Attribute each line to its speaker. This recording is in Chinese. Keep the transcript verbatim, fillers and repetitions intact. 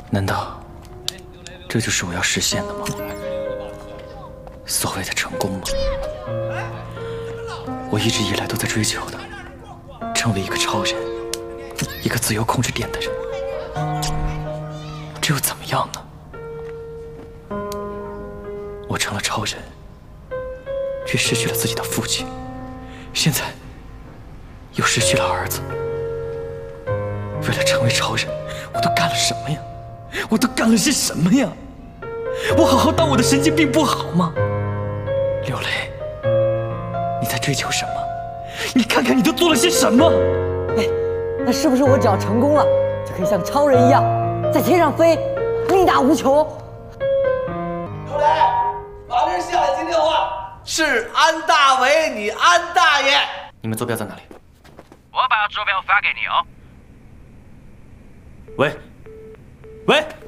Speaker 1: 难道这就是我要实现的吗？所谓的成功吗？我一直以来都在追求的，成为一个超人，一个自由控制点的人。这又怎么样呢？我成了超人，却失去了自己的父亲，现在又失去了儿子。为了成为超人，我都干了什么呀？我都干了些什么呀？我好好当我的神经病不好吗？刘雷，你在追求什么？你看看你都做了些什么？
Speaker 2: 哎，那是不是我只要成功了，就可以像超人一样在天上飞，力大无穷？
Speaker 3: 刘雷，法律下来接电话，是安大伟，你安大爷。
Speaker 1: 你们坐标在哪里？
Speaker 4: 我把坐标发给你哦。
Speaker 1: 喂，喂。